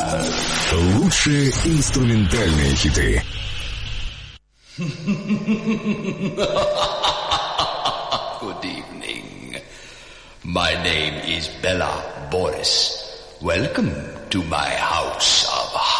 Лучшие инструментальные хиты. Good evening. My name is Bella Boris. Welcome to my house.